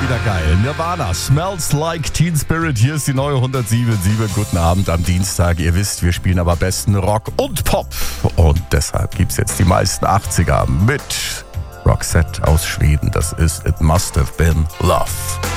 wieder geil. Nirvana, Smells Like Teen Spirit. Hier ist die neue 107.7. Guten Abend am Dienstag. Ihr wisst, wir spielen aber besten Rock und Pop. Und deshalb gibt's jetzt die meisten 80er mit Roxette aus Schweden. Das ist It Must Have Been Love.